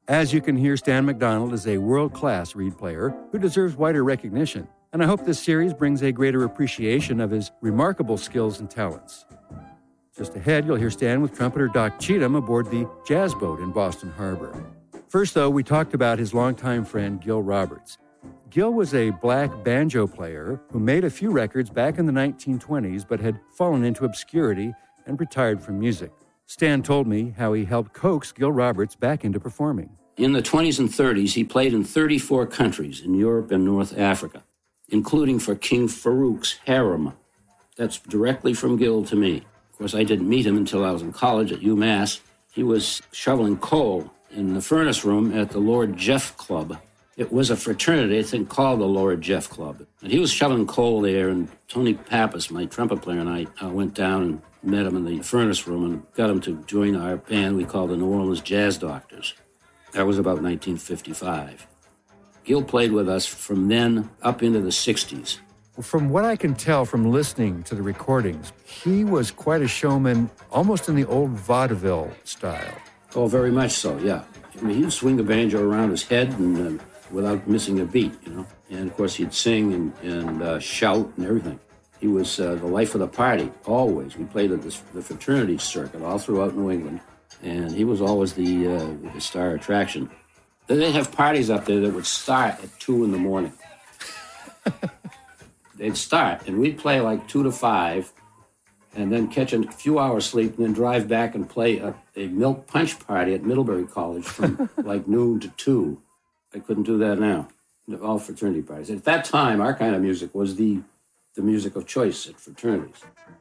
As you can hear, Stan McDonald is a world-class reed player who deserves wider recognition, and I hope this series brings a greater appreciation of his remarkable skills and talents. Just ahead, you'll hear Stan with trumpeter Doc Cheatham aboard the Jazz Boat in Boston Harbor. First, though, we talked about his longtime friend, Gil Roberts. Gil was a black banjo player who made a few records back in the 1920s but had fallen into obscurity and retired from music. Stan told me how he helped coax Gil Roberts back into performing. In the 20s and 30s, he played in 34 countries in Europe and North Africa, including for King Farouk's harem. That's directly from Gil to me. Of course, I didn't meet him until I was in college at UMass. He was shoveling coal in the furnace room at the Lord Jeff Club. It was a fraternity, I think, called the Lord Jeff Club. And he was shoveling coal there, and Tony Pappas, my trumpet player, and I went down and met him in the furnace room and got him to join our band we called the New Orleans Jazz Doctors. That was about 1955. Gil played with us from then up into the 60s. From what I can tell from listening to the recordings, he was quite a showman, almost in the old vaudeville style. Oh, very much so, yeah. I mean, he'd swing the banjo around his head and without missing a beat, you know. And, of course, he'd sing and shout and everything. He was the life of the party, always. We played at the fraternity circuit all throughout New England, and he was always the star attraction. They'd have parties up there that would start at 2 in the morning. They'd start, and we'd play like 2 to 5, and then catch a few hours sleep, and then drive back and play a milk punch party at Middlebury College from like noon to 2. I couldn't do that now. All fraternity parties. At that time, our kind of music was the music of choice at fraternities.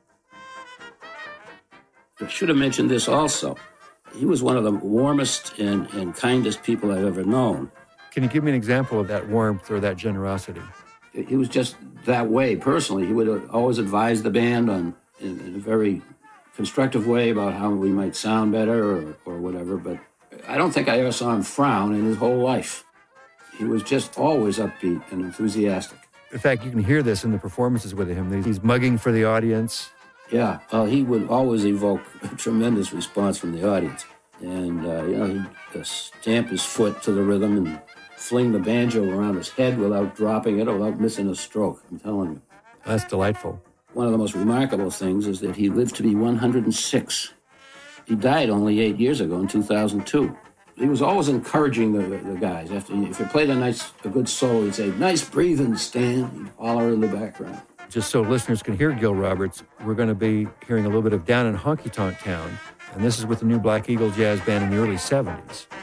I should have mentioned this also. He was one of the warmest and kindest people I've ever known. Can you give me an example of that warmth or that generosity? He was just that way personally. He would always advise the band in a very constructive way about how we might sound better or whatever, but I don't think I ever saw him frown in his whole life. He was just always upbeat and enthusiastic. In fact, you can hear this in the performances with him. He's mugging for the audience. Yeah, well, he would always evoke a tremendous response from the audience. And, he'd stamp his foot to the rhythm and fling the banjo around his head without dropping it or without missing a stroke, I'm telling you. That's delightful. One of the most remarkable things is that he lived to be 106. He died only 8 years ago in 2002. He was always encouraging the guys. If you played a good solo, he'd say, "Nice breathing, Stan." He'd holler in the background. Just so listeners can hear Gil Roberts, we're going to be hearing a little bit of Down in Honky Tonk Town, and this is with the new Black Eagle Jazz Band in the early 70s.